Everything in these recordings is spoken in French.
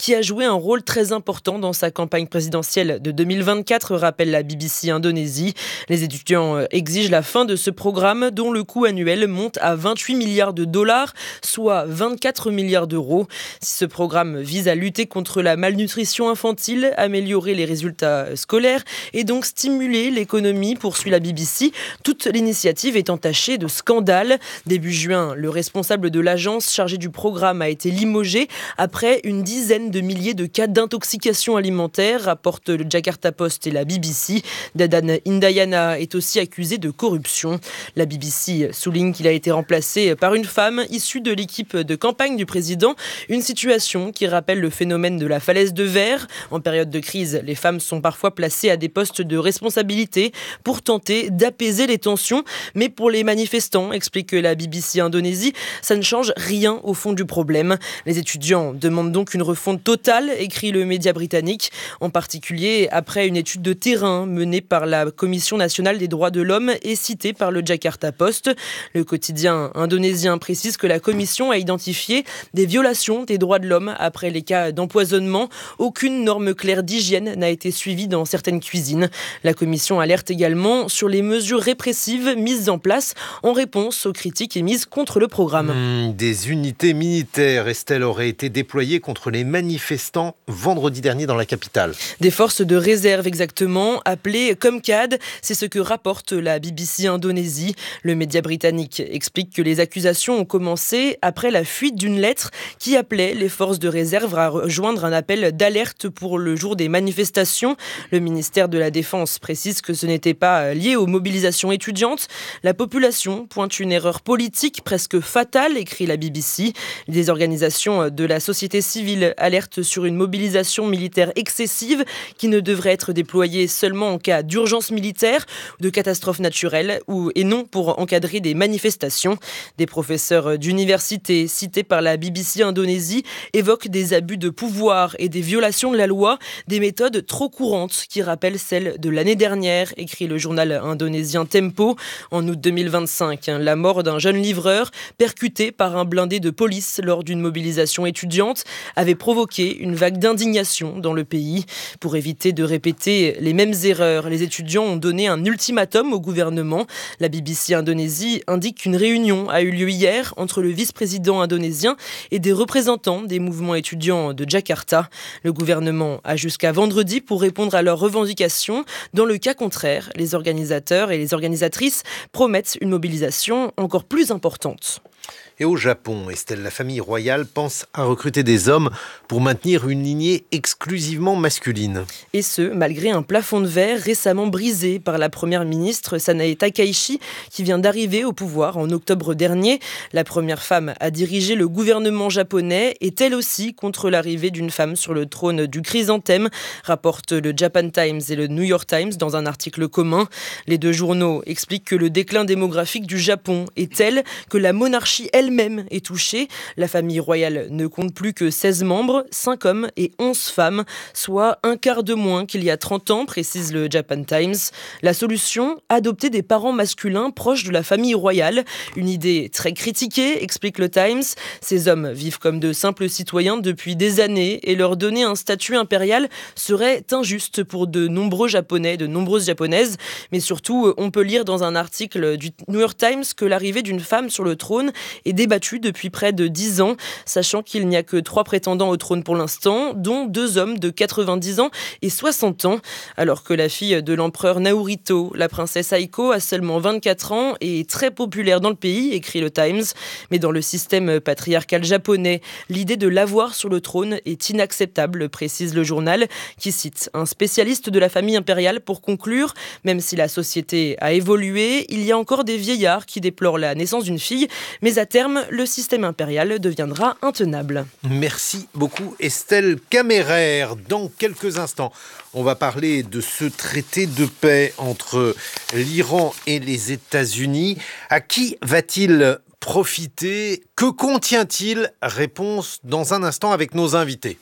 qui a joué un rôle très important dans sa campagne présidentielle de 2024, rappelle la BBC Indonésie. Les étudiants exigent la fin de ce programme dont le coût annuel monte à 28 milliards de dollars, soit 24 milliards d'euros. Si ce programme vise à lutter contre la malnutrition infantile, améliorer les résultats scolaires et donc stimuler l'économie, poursuit la BBC, toute l'initiative est entachée de scandale. Début juin, le responsable de l'agence chargée du programme a été limogé après une dizaine de milliers de cas d'intoxication alimentaire, rapportent le Jakarta Post et la BBC. Dadan Indayana est aussi accusé de corruption. La BBC souligne qu'il a été remplacé par une femme issue de l'équipe de campagne du président, une situation qui rappelle le phénomène de la falaise de verre. En période de crise, les femmes sont parfois placées à des postes de responsabilité pour tenter d'apaiser les tensions. Mais pour les manifestants, explique la BBC Indonésie, ça ne change rien au fond du problème. Les étudiants demandent donc une refonte totale, écrit le média britannique, en particulier après une étude de terrain menée par la Commission nationale des droits de l'homme et citée par le Jakarta Post. Le quotidien indonésien précise que la commission a identifié des violations des droits de l'homme après les cas d'empoisonnement. Aucune norme claire d'hygiène n'a été suivie dans certaines cuisines. La commission alerte également sur les mesures répressives mises en place en réponse aux critiques émises contre le programme. Des unités militaires, Estelle, auraient été déployées contre les manifestants vendredi dernier dans la capitale. Des forces de réserve exactement, appelées Comcad, c'est ce que rapporte la BBC Indonésie. Le média britannique explique que les accusations ont commencé après la fuite d'une lettre qui appelait les forces de réserve à rejoindre un appel d'alerte pour le jour des manifestations. Le ministère de la Défense précise que ce n'était pas lié aux mobilisations étudiantes. La population pointe une erreur politique presque fatale, écrit la BBC. Des organisations de la société civile alertent sur une mobilisation militaire excessive qui ne devrait être déployée seulement en cas d'urgence militaire ou de catastrophe naturelle et non pour encadrer des manifestations. Des professeurs d'université cités par la BBC Indonésie évoquent des abus de pouvoir et des violations de la loi, des méthodes trop courantes qui rappellent celles de l'année dernière, écrit le journal indonésien Tempo. En août 2025, la mort d'un jeune livreur percuté par un blindé de police lors d'une mobilisation étudiante avait provoqué une vague d'indignation dans le pays. Pour éviter de répéter les mêmes erreurs, les étudiants ont donné un ultimatum au gouvernement. La BBC Indonésie indique qu'une réunion a eu lieu hier entre le vice-président indonésien et des représentants des mouvements étudiants de Jakarta. Le gouvernement a jusqu'à vendredi pour répondre à leurs revendications. Dans le cas contraire, les organisateurs et les organisatrices promettent une mobilisation encore plus importante. Et au Japon, Estelle, la famille royale pense à recruter des hommes pour maintenir une lignée exclusivement masculine. Et ce, malgré un plafond de verre récemment brisé par la première ministre Sanae Takaichi, qui vient d'arriver au pouvoir en octobre dernier. La première femme à diriger le gouvernement japonais est elle aussi contre l'arrivée d'une femme sur le trône du chrysanthème, rapportent le Japan Times et le New York Times dans un article commun. Les deux journaux expliquent que le déclin démographique du Japon est tel que la monarchie elle-même est touchée. La famille royale ne compte plus que 16 membres, 5 hommes et 11 femmes, soit un quart de moins qu'il y a 30 ans, précise le Japan Times. La solution, adopter des parents masculins proches de la famille royale. Une idée très critiquée, explique le Times. Ces hommes vivent comme de simples citoyens depuis des années et leur donner un statut impérial serait injuste pour de nombreux Japonais, de nombreuses Japonaises. Mais surtout, on peut lire dans un article du New York Times que l'arrivée d'une femme sur le trône est débattue depuis près de 10 ans, sachant qu'il n'y a que 3 prétendants au trône pour l'instant, dont 2 hommes de 90 ans et 60 ans, alors que la fille de l'empereur Naruhito, la princesse Aiko, a seulement 24 ans et est très populaire dans le pays, écrit le Times. Mais dans le système patriarcal japonais, l'idée de l'avoir sur le trône est inacceptable, précise le journal, qui cite un spécialiste de la famille impériale pour conclure, même si la société a évolué, il y a encore des vieillards qui déplorent la naissance d'une fille, mais à terme, le système impérial deviendra intenable. Merci beaucoup Estelle Caméraire. Dans quelques instants, on va parler de ce traité de paix entre l'Iran et les États-Unis. À qui va-t-il profiter? Que contient-il? Réponse dans un instant avec nos invités.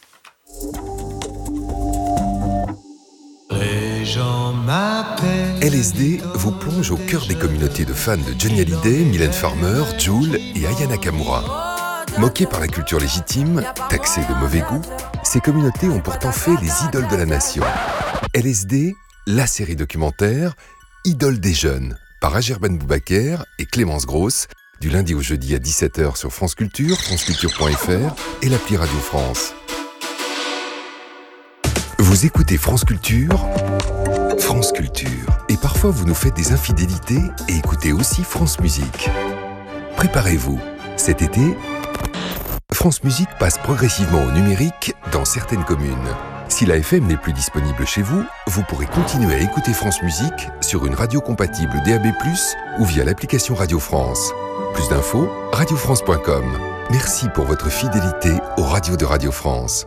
LSD vous plonge au cœur des communautés de fans de Johnny Hallyday, Mylène Farmer, Jul et Aya Nakamura. Moquées par la culture légitime, taxées de mauvais goût, ces communautés ont pourtant fait les idoles de la nation. LSD, la série documentaire Idoles des jeunes, par Agerben Boubaker et Clémence Grosse, du lundi au jeudi à 17h sur France Culture, franceculture.fr et l'appli Radio France. Vous écoutez France Culture, France Culture. Et parfois vous nous faites des infidélités et écoutez aussi France Musique. Préparez-vous, cet été, France Musique passe progressivement au numérique dans certaines communes. Si la FM n'est plus disponible chez vous, vous pourrez continuer à écouter France Musique sur une radio compatible DAB+, ou via l'application Radio France. Plus d'infos, radiofrance.com. Merci pour votre fidélité aux radios de Radio France.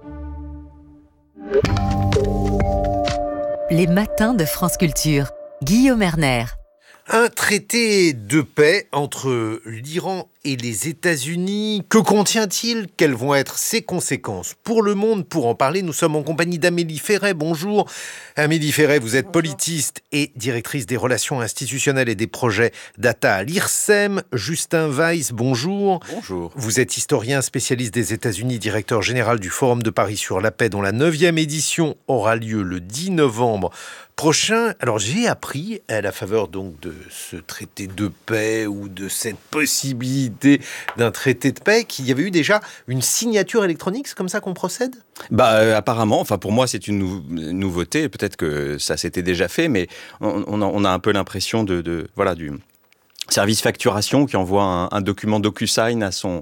Les matins de France Culture. Guillaume Erner. Un traité de paix entre l'Iran et les États-Unis. Que contient-il ? Quelles vont être ses conséquences pour le monde ? Pour en parler, nous sommes en compagnie d'Amélie Ferret. Bonjour. Amélie Ferret, vous êtes politiste et directrice des relations institutionnelles et des projets data à l'IRSEM. Justin Weiss, bonjour. Bonjour. Vous êtes historien spécialiste des États-Unis, directeur général du Forum de Paris sur la paix, dont la 9e édition aura lieu le 10 novembre prochain. Alors j'ai appris, à la faveur donc de ce traité de paix ou de cette possibilité d'un traité de paix, qu'il y avait eu déjà une signature électronique. C'est comme ça qu'on procède ? Apparemment, enfin pour moi c'est une nouveauté. Peut-être que ça s'était déjà fait, mais on a un peu l'impression du service facturation qui envoie un document DocuSign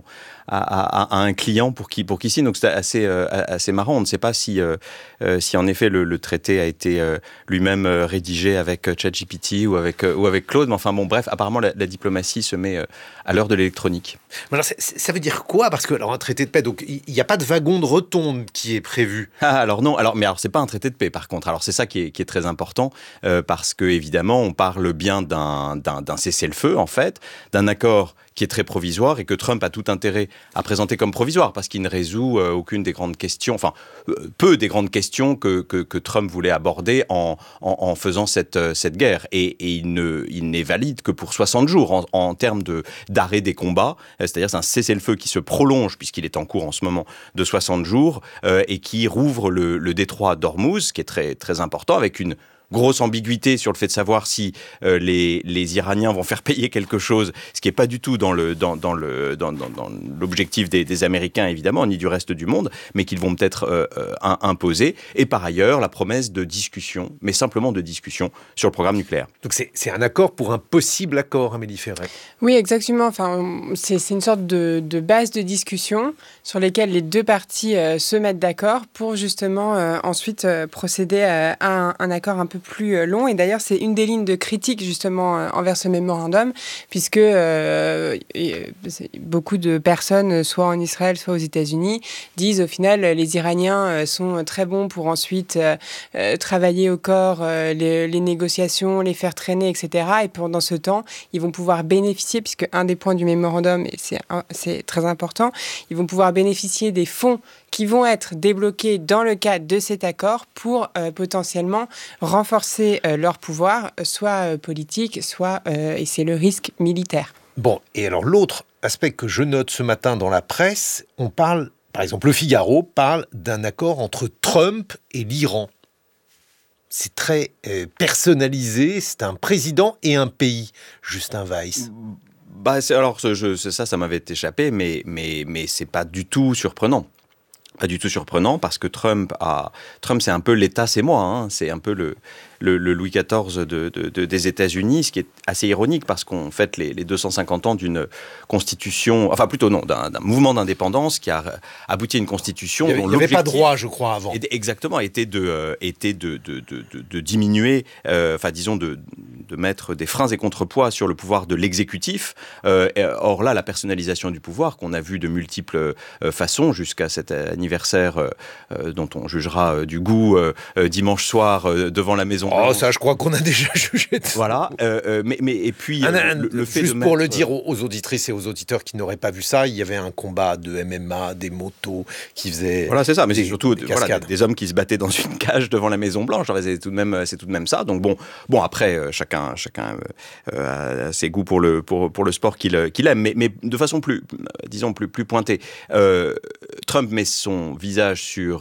à un client pour qui signe. Donc c'est assez marrant. On ne sait pas si en effet le traité a été lui-même rédigé avec ChatGPT ou avec Claude. Mais enfin bon, bref, apparemment la diplomatie se met à l'heure de l'électronique. Alors ça veut dire quoi ? Parce que un traité de paix, donc il n'y a pas de wagon de rotonde qui est prévu. Alors non. Alors c'est pas un traité de paix par contre. Alors c'est ça qui est très important parce que évidemment on parle bien d'un cessez-le-feu en fait, d'un accord qui est très provisoire et que Trump a tout intérêt à présenter comme provisoire parce qu'il ne résout aucune des grandes questions, enfin peu des grandes questions que Trump voulait aborder en faisant cette guerre. Et il n'est valide que pour 60 jours en termes d'arrêt des combats, c'est-à-dire c'est un cessez-le-feu qui se prolonge puisqu'il est en cours en ce moment de 60 jours et qui rouvre le détroit d'Ormuz, qui est très, très important, avec une grosse ambiguïté sur le fait de savoir si les Iraniens vont faire payer quelque chose, ce qui n'est pas du tout dans l'objectif des Américains, évidemment, ni du reste du monde, mais qu'ils vont peut-être imposer. Et par ailleurs, la promesse de discussion, mais simplement de discussion sur le programme nucléaire. Donc c'est un accord pour un possible accord, Amélie Ferret. Oui, exactement. Enfin, c'est une sorte de base de discussion sur lesquelles les deux parties se mettent d'accord pour justement ensuite procéder à un accord un peu plus long. Et d'ailleurs, c'est une des lignes de critique justement envers ce mémorandum, puisque beaucoup de personnes, soit en Israël, soit aux États-Unis, disent au final les Iraniens sont très bons pour ensuite travailler au corps les négociations, les faire traîner, etc. Et pendant ce temps, ils vont pouvoir bénéficier, puisque un des points du mémorandum, et c'est très important, ils vont pouvoir bénéficier des fonds qui vont être débloqués dans le cadre de cet accord pour potentiellement renforcer leur pouvoir, soit politique, soit, et c'est le risque, militaire. Bon, et alors l'autre aspect que je note ce matin dans la presse, on parle, par exemple Le Figaro parle d'un accord entre Trump et l'Iran. C'est très personnalisé, c'est un président et un pays, Justin Weiss. Ça m'avait échappé, mais c'est pas du tout surprenant. Pas du tout surprenant parce que Trump, c'est un peu l'État, c'est moi. Hein. C'est un peu le Louis XIV des États-Unis, ce qui est assez ironique parce qu'on fête les 250 ans d'une constitution, enfin plutôt non, d'un mouvement d'indépendance qui a abouti à une constitution dont l'objectif... Il n'y avait pas droit, je crois, avant. Exactement, était de diminuer, de mettre des freins et contrepoids sur le pouvoir de l'exécutif. Or là, la personnalisation du pouvoir qu'on a vu de multiples façons jusqu'à cet anniversaire dont on jugera du goût dimanche soir devant la Maison Oh, ça, je crois qu'on a déjà jugé de ça. Voilà, mais et puis le fait juste de pour mettre, le dire aux auditrices et aux auditeurs qui n'auraient pas vu ça, il y avait un combat de MMA, des motos qui faisaient. Voilà, c'est ça, mais c'est surtout cascades. des hommes qui se battaient dans une cage devant la Maison Blanche. C'est tout de même ça. Donc bon après chacun a ses goûts pour le sport qu'il aime, mais de façon plus pointée. Trump met son visage sur